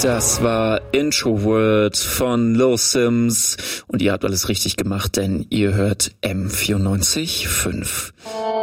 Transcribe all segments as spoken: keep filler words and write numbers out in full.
Das war Intro World von Lil Sims und ihr habt alles richtig gemacht, denn ihr hört M vierundneunzig Komma fünf.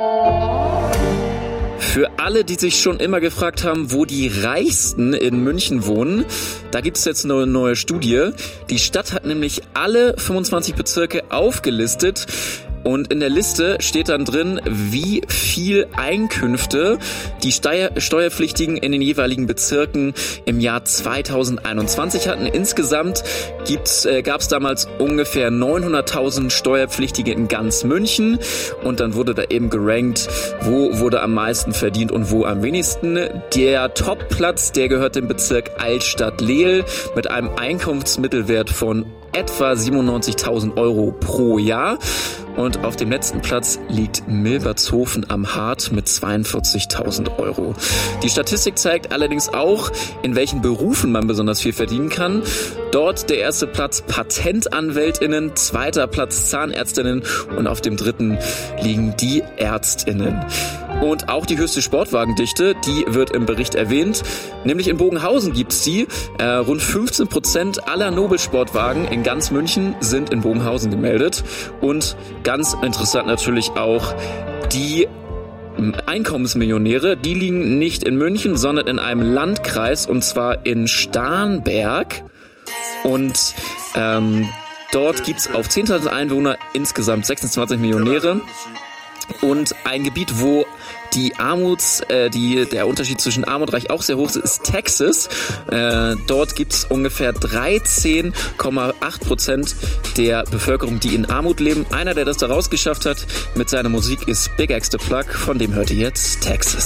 Für alle, die sich schon immer gefragt haben, wo die Reichsten in München wohnen, da gibt es jetzt eine neue Studie. Die Stadt hat nämlich alle fünfundzwanzig Bezirke aufgelistet. Und in der Liste steht dann drin, wie viel Einkünfte die Steuer, Steuerpflichtigen in den jeweiligen Bezirken im Jahr zweitausendeinundzwanzig hatten. Insgesamt gibt's, äh, gab es damals ungefähr neunhunderttausend Steuerpflichtige in ganz München. Und dann wurde da eben gerankt, wo wurde am meisten verdient und wo am wenigsten. Der Top-Platz, der gehört dem Bezirk Altstadt-Lehl mit einem Einkunftsmittelwert von etwa siebenundneunzigtausend Euro pro Jahr. Und auf dem letzten Platz liegt Milbertshofen am Hart mit zweiundvierzigtausend Euro. Die Statistik zeigt allerdings auch, in welchen Berufen man besonders viel verdienen kann. Dort der erste Platz PatentanwältInnen, zweiter Platz Zahnärztinnen und auf dem dritten liegen die ÄrztInnen. Und auch die höchste Sportwagendichte, die wird im Bericht erwähnt. Nämlich in Bogenhausen gibt's die. Äh, rund fünfzehn Prozent aller Nobelsportwagen in ganz München sind in Bogenhausen gemeldet. Und ganz interessant natürlich auch die Einkommensmillionäre, die liegen nicht in München, sondern in einem Landkreis, und zwar in Starnberg. Und ähm, dort gibt's auf zehntausend Einwohner insgesamt sechsundzwanzig Millionäre. Und ein Gebiet, wo die Armuts, äh, die, der Unterschied zwischen Arm und Reich auch sehr hoch ist, ist Texas. Äh, dort gibt's ungefähr dreizehn Komma acht Prozent der Bevölkerung, die in Armut leben. Einer, der das da rausgeschafft hat mit seiner Musik, ist Big X the Plug. Von dem hört ihr jetzt Texas.